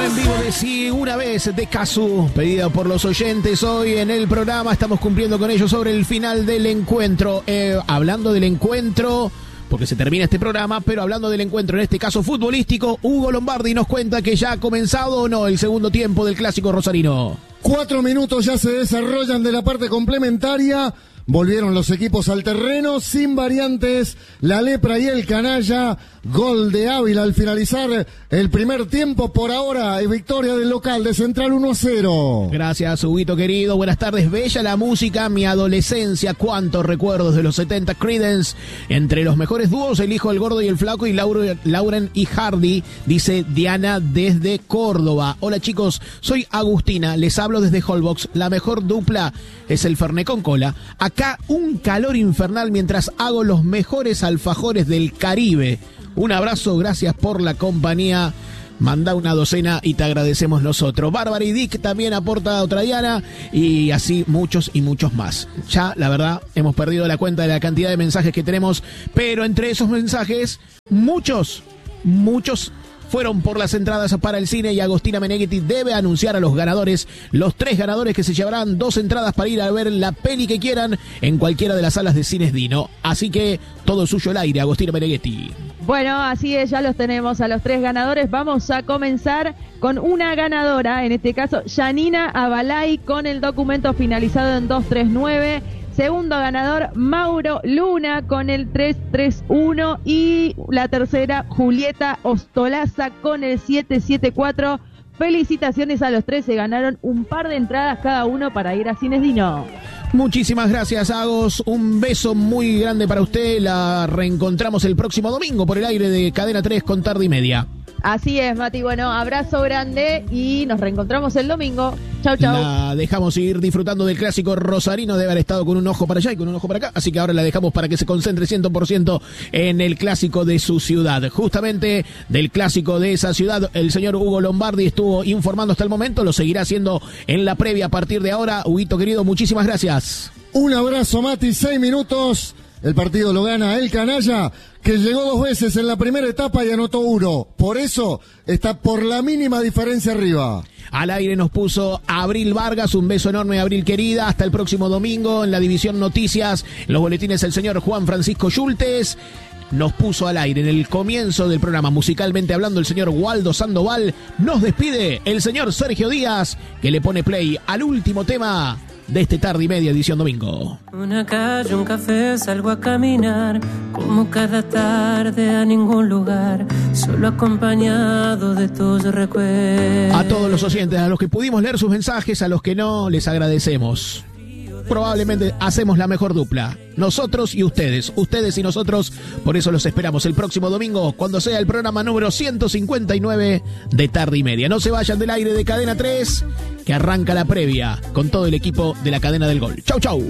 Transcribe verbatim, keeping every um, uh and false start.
versión en vivo de Sí Una Vez de Cazzu, pedida por los oyentes hoy en el programa. Estamos cumpliendo con ellos sobre el final del encuentro. Eh, hablando del encuentro, porque se termina este programa, pero hablando del encuentro, en este caso futbolístico, Hugo Lombardi nos cuenta que ya ha comenzado o no el segundo tiempo del clásico rosarino. Cuatro minutos ya se desarrollan de la parte complementaria. Volvieron los equipos al terreno sin variantes, la Lepra y el Canalla. Gol de Ávila al finalizar el primer tiempo. Por ahora es victoria del local de Central uno a cero. Gracias, Huguito querido. Buenas tardes. Bella la música, mi adolescencia. Cuántos recuerdos de los setenta. Creedence. Entre los mejores dúos, el hijo del gordo y el flaco y Laura, Lauren y Hardy, dice Diana desde Córdoba. Hola chicos, soy Agustina, les hablo desde Holbox. La mejor dupla es el Fernet con cola. Acá un calor infernal mientras hago los mejores alfajores del Caribe. Un abrazo, gracias por la compañía. Manda una docena y te agradecemos nosotros. Bárbara y Dick también aporta otra Diana. Y así muchos y muchos más. Ya, la verdad, hemos perdido la cuenta de la cantidad de mensajes que tenemos. Pero entre esos mensajes, muchos, muchos fueron por las entradas para el cine y Agostina Meneghetti debe anunciar a los ganadores, los tres ganadores que se llevarán dos entradas para ir a ver la peli que quieran en cualquiera de las salas de cines Dino. Así que todo suyo el aire, Agostina Meneghetti. Bueno, así es, ya los tenemos a los tres ganadores. Vamos a comenzar con una ganadora, en este caso Yanina Abalay, con el documento finalizado en dos tres nueve. Segundo ganador, Mauro Luna con el tres tres uno. Y la tercera, Julieta Ostolaza con el siete siete cuatro. Felicitaciones a los tres, se ganaron un par de entradas cada uno para ir a Cines Dino. Muchísimas gracias, Agos. Un beso muy grande para usted. La reencontramos el próximo domingo por el aire de Cadena tres con Tarde y Media. Así es, Mati. Bueno, abrazo grande y nos reencontramos el domingo. Chau, chau. La dejamos ir disfrutando del clásico rosarino. Debe haber estado con un ojo para allá y con un ojo para acá. Así que ahora la dejamos para que se concentre cien por ciento en el clásico de su ciudad. Justamente del clásico de esa ciudad, el señor Hugo Lombardi estuvo informando hasta el momento. Lo seguirá haciendo en la previa a partir de ahora. Huguito querido, muchísimas gracias. Un abrazo, Mati. Seis minutos. El partido lo gana el Canalla, que llegó dos veces en la primera etapa y anotó uno. Por eso está por la mínima diferencia arriba. Al aire nos puso Abril Vargas. Un beso enorme, Abril querida. Hasta el próximo domingo en la división Noticias. En los boletines el señor Juan Francisco Schultes. Nos puso al aire en el comienzo del programa, musicalmente hablando, el señor Waldo Sandoval. Nos despide el señor Sergio Díaz, que le pone play al último tema de este Tarde y Media, edición domingo. Una calle, un café, salgo a caminar, como cada tarde a ningún lugar, solo acompañado de tus recuerdos. A todos los oyentes, a los que pudimos leer sus mensajes, a los que no, les agradecemos. Probablemente hacemos la mejor dupla, nosotros y ustedes, ustedes y nosotros. Por eso los esperamos el próximo domingo, cuando sea el programa número ciento cincuenta y nueve de Tarde y Media. No se vayan del aire de Cadena tres, que arranca la previa con todo el equipo de la Cadena del Gol. Chau, chau.